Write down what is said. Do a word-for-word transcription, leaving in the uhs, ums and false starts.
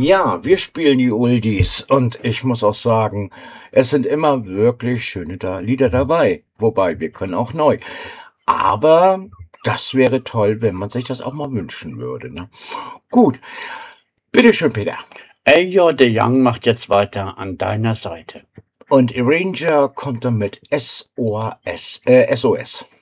Ja, wir spielen die Oldies und ich muss auch sagen, es sind immer wirklich schöne da Lieder dabei. Wobei, wir können auch neu. Aber das wäre toll, wenn man sich das auch mal wünschen würde. Ne? Gut, bitteschön, Peter. Elio de Young macht jetzt weiter an deiner Seite. Und Arranger kommt dann mit S O S. Äh, S O S.